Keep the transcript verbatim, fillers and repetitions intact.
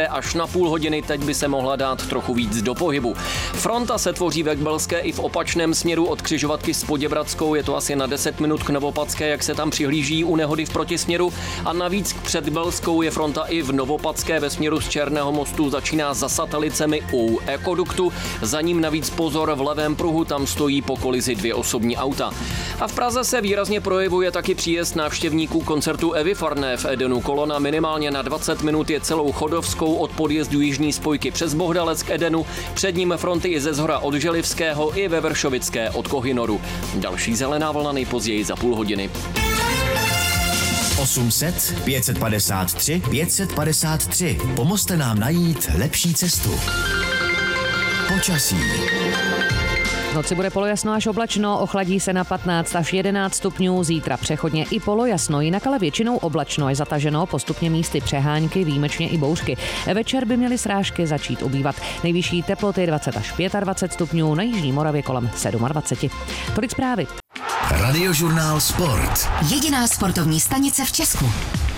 Kbelské až na půl hodiny, teď by se mohla dát trochu víc do pohybu. Fronta se tvoří ve Kbelské i v opačném směru od křižovatky s Poděbradskou, je to asi na deset minut k Novopatské, jak se tam přihlíží u nehody v protisměru, a navíc před Kbelskou je fronta i v Novopatské ve směru z Černého mostu, začíná za Satalicemi u Ekoduktu, za ním navíc pozor v levém pruhu, tam stojí po kolizi dvě osobní auta. A v Praze se výrazně projevuje taky příjezd návštěvníků koncertu Evy Farné v Edenu. Kolona minimálně na dvacet minut je celou Chodovskou od podjezdu Jižní spojky přes Bohdalec k Edenu, před ním fronty i ze Zhora od Želivského i ve Vršovické od Kohynoru. Další zelená vlna nejpozději za půl hodiny. osm set pět set padesát tři pět set padesát tři. Pomozte nám najít lepší cestu. Počasí. V noci bude polojasno až oblačno, ochladí se na patnáct až jedenáct stupňů, zítra přechodně i polojasno, jinak ale většinou oblačno, je zataženo, postupně místy přehánky, výjimečně i bouřky. Večer by měly srážky začít ubývat. Nejvyšší teploty dvacet až dvacet pět stupňů, na jižní Moravě kolem dvacet sedm. Tolik zprávy. Radiožurnál Sport. Jediná sportovní stanice v Česku.